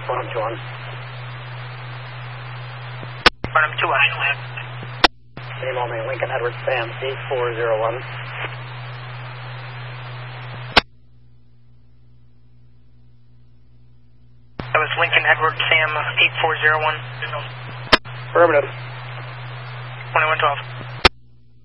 Farnham 2-1. Farnham 2-1. Any moment, Lincoln Edward Sam 8401. That was Lincoln Edward Sam 8401. Affirmative. 2112.